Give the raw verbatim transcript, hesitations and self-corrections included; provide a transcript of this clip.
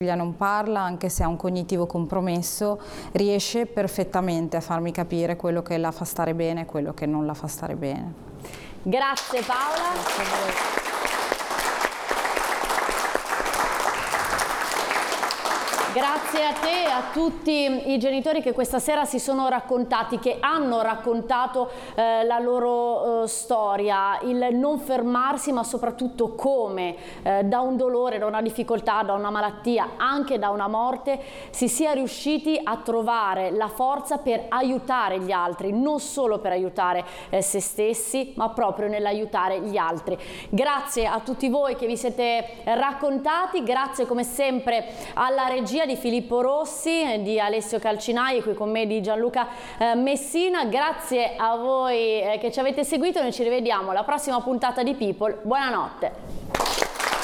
non parla, anche se ha un cognitivo compromesso, riesce perfettamente a farmi capire quello che la fa stare bene e quello che non la fa stare bene. Grazie Paola. Grazie a voi. Grazie a te e a tutti i genitori che questa sera si sono raccontati, che hanno raccontato eh, la loro eh, storia, il non fermarsi, ma soprattutto come eh, da un dolore, da una difficoltà, da una malattia, anche da una morte, si sia riusciti a trovare la forza per aiutare gli altri, non solo per aiutare eh, se stessi, ma proprio nell'aiutare gli altri. Grazie a tutti voi che vi siete raccontati, grazie come sempre alla regia di Filippo Rossi, di Alessio Calcinai e qui con me di Gianluca eh, Messina. Grazie a voi eh, che ci avete seguito, noi ci rivediamo alla prossima puntata di People. Buonanotte.